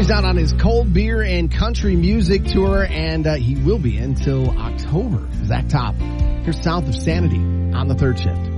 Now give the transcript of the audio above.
he's out on his cold beer and country music tour, and he will be until October. Zach Top, here's South of Sanity on the Third Shift.